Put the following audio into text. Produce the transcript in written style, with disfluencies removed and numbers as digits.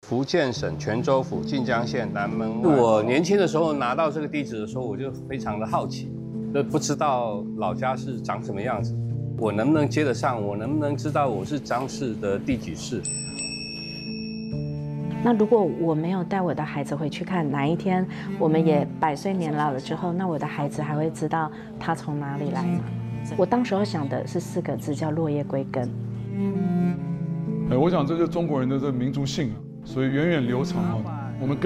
福建省泉州府晋江县南门外。我年轻的时候拿到这个地址的时候，我就非常的好奇，都不知道老家是长什么样子，我能不能接得上？我能不能知道我是张氏的第几世？ 那如果我没有带我的孩子回去看，哪一天我们也百岁年老了之后，那我的孩子还会知道他从哪里来吗？我当时候想的是4个字，叫落叶归根。 我想这就是中国人的这个民族性，所以源远流长啊。我们